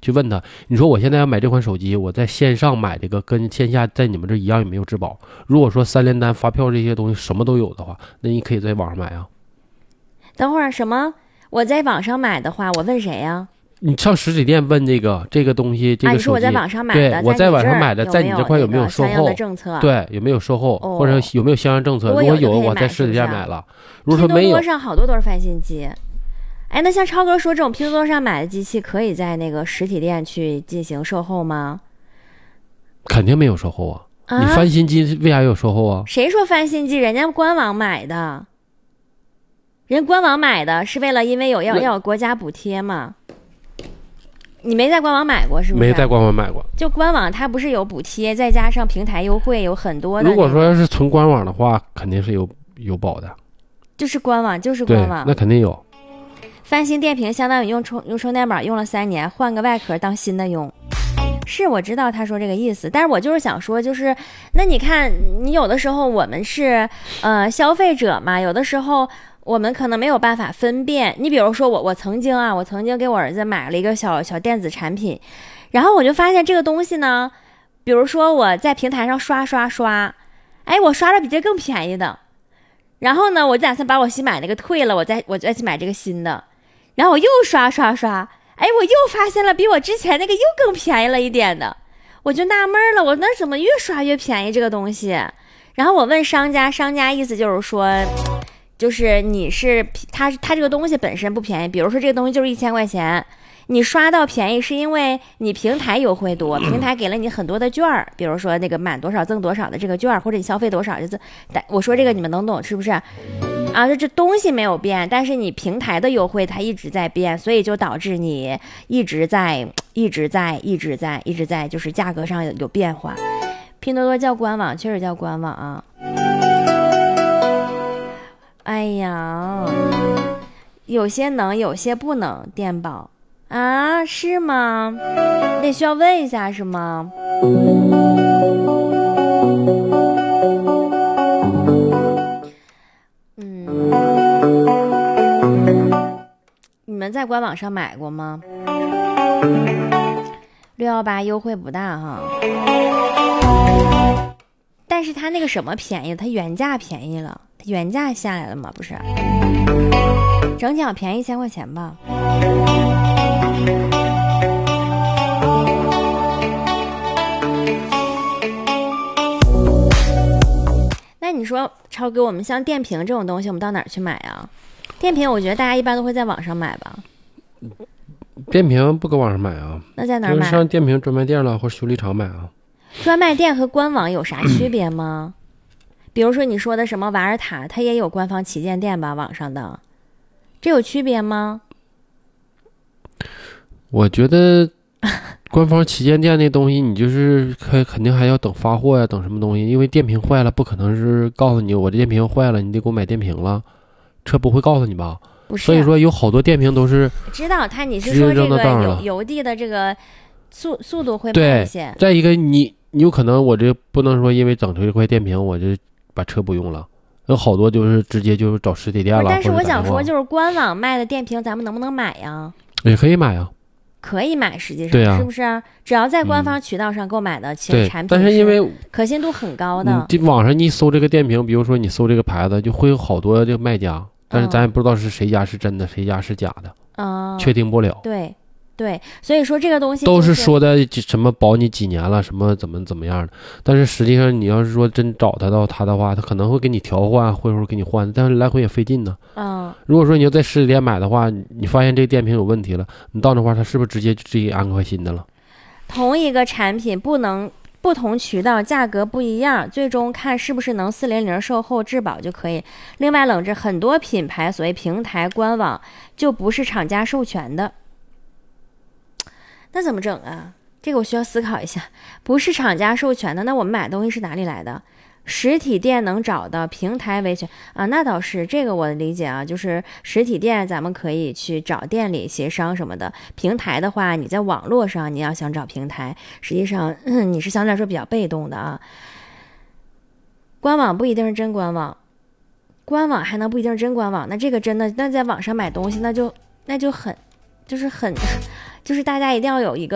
去问他，你说我现在要买这款手机，我在线上买这个跟线下在你们这一样有没有质保？如果说3联单、发票这些东西什么都有的话，那你可以在网上买啊。 等会儿什么？我在网上买的话，我问谁呀？ 你上实体店问这个东西，这个手机， 你说我在网上买的， 对，我在网上买的，在你这块有没有售后政策？ 对，有没有售后，或者有没有相应政策？如果有，我在实体店买了。如果说没有， 拼多多上好多都是翻新机。哎，那像超哥说这种拼多多上买的机器，可以在那个实体店去进行售后吗？ 肯定没有售后啊！你翻新机为啥有售后啊？ 谁说翻新机？人家官网买的，人官网买的是为了因为要有国家补贴嘛。你没在官网买过是不是？ 没在官网买过。 就官网它不是有补贴，再加上平台优惠，有很多的。 如果说要是纯官网的话，肯定是有保的。 就是官网，就是官网。 那肯定有。 翻新电瓶相当于用充电宝用了3年，换个外壳当新的用。是我知道他说这个意思，但是我就是想说，就是那你看，你有的时候我们是消费者嘛，有的时候我们可能没有办法分辨。你比如说我曾经给我儿子买了一个小电子产品，然后我就发现这个东西呢，比如说我在平台上刷，哎，我刷了比这更便宜的，然后呢，我就打算把我新买那个退了，我再去买这个新的，然后我又刷，哎，我又发现了比我之前那个又更便宜了一点的，我就纳闷了，我那怎么越刷越便宜这个东西？然后我问商家意思就是说，就是你是他这个东西本身不便宜，比如说这个东西就是1000块钱，你刷到便宜是因为你平台优惠多，平台给了你很多的券儿，比如说那个满多少赠多少的这个券儿，或者你消费多少就是我说这个你们能懂是不是？啊，这东西没有变，但是你平台的优惠它一直在变，所以就导致你一直在，就是价格上有变化。拼多多叫官网，确实叫官网啊。哎呀，有些能，有些不能电保啊？是吗？得需要问一下是吗？你们在官网上买过吗？618优惠不大哈，但是它那个什么便宜，它原价便宜了，它原价下来了嘛，不是？整脚便宜1000块钱吧。那你说超哥，我们像电瓶这种东西，我们到哪儿去买啊？电瓶我觉得大家一般都会在网上买吧。 电瓶不搁网上买啊？ 那在哪儿买？ 就是上电瓶专卖店了或者修理厂买啊。 专卖店和官网有啥区别吗？比如说你说的什么瓦尔塔，它也有官方旗舰店吧，网上的，这有区别吗？ 我觉得官方旗舰店那东西，你就是肯定还要等发货呀，等什么东西？因为电瓶坏了，不可能是告诉你我这电瓶坏了，你得给我买电瓶了，车不会告诉你吧？ 不是， 所以说有好多电瓶都是知道你是说这个邮递的这个速度会慢一些。 再一个你有可能我这不能说因为整这块电瓶我就把车不用了，有好多就是直接就找实体店了。 但是我想说，就是官网卖的电瓶，咱们能不能买呀？ 也可以买呀。 可以买，实际上对啊， 是不是？只要在官方渠道上购买的其实产品， 但是因为可信度很高的。 网上你搜这个电瓶，比如说你搜这个牌子，就会有好多这个卖家，但是咱也不知道是谁家是真的，谁家是假的，确定不了。 对，所以说这个东西都是说的什么保你几年了，什么怎么样的，但是实际上你要是说真找到他的话，他可能会给你调换，或者说给你换，但是来回也费劲呢。如果说你要在实体店买的话，你发现这个电瓶有问题了，你到那块他是不是直接就自己安块新的了？ 同一个产品不同渠道价格不一样，最终看是不是能400售后质保就可以。另外冷知很多品牌所谓平台官网就不是厂家授权的。那怎么整啊？这个我需要思考一下。不是厂家授权的，那我们买东西是哪里来的？实体店能找到，平台维权啊，那倒是，这个我理解啊，就是实体店咱们可以去找店里协商什么的，平台的话，你在网络上你要想找平台，实际上你是相对来说比较被动的啊。官网不一定是真官网，官网还能不一定是真官网，那这个真的，那在网上买东西，那就很，就是大家一定要有一个